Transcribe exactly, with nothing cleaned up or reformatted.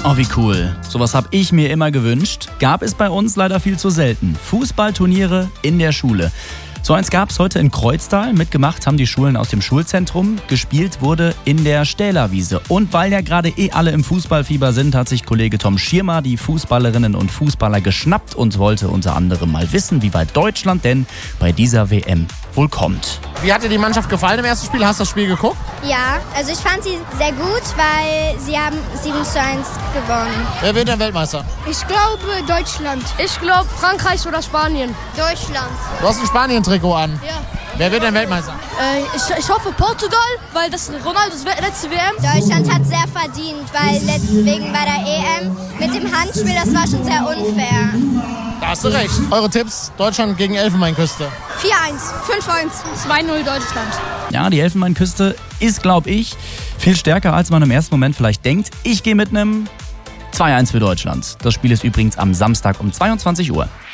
Oh, wie cool. Sowas habe ich mir immer gewünscht. Gab es bei uns leider viel zu selten. Fußballturniere in der Schule. So eins gab es heute in Kreuztal. Mitgemacht haben die Schulen aus dem Schulzentrum. Gespielt wurde in der Stählerwiese. Und weil ja gerade eh alle im Fußballfieber sind, hat sich Kollege Tom Schirmer die Fußballerinnen und Fußballer geschnappt und wollte unter anderem mal wissen, wie weit Deutschland denn bei dieser W M wohl kommt. Wie hat dir die Mannschaft gefallen im ersten Spiel? Hast du das Spiel geguckt? Ja, also ich fand sie sehr gut, weil sie haben sieben zu eins gewonnen. Wer wird der Weltmeister? Ich glaube Deutschland. Ich glaube Frankreich oder Spanien. Deutschland. Du hast ein Spanien-Trikot an. Ja. Wer wird der Weltmeister? Äh, ich, ich hoffe Portugal, weil das Ronaldos letzte W M. Deutschland hat sehr verdient, weil wegen bei der E M mit dem Handspiel, das war schon sehr unfair. Da hast du recht. Eure Tipps? Deutschland gegen Elfenbeinküste. vier eins, fünf eins, zwei null Deutschland. Ja, die Elfenbeinküste ist, glaube ich, viel stärker, als man im ersten Moment vielleicht denkt. Ich gehe mit einem zwei eins für Deutschland. Das Spiel ist übrigens am Samstag um zweiundzwanzig Uhr.